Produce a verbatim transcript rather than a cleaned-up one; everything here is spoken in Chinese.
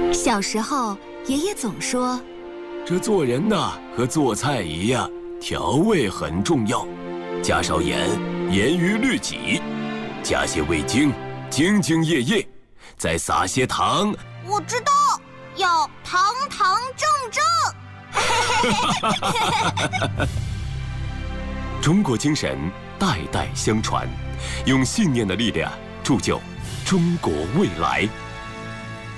小时候，爷爷总说：“ 这做人呐，和做菜一样，调味很重要。加少盐，严于律己；加些味精，兢兢业业；再撒些糖。” 我知道，要堂堂正正。 中国精神代代相传，用信念的力量铸就中国未来。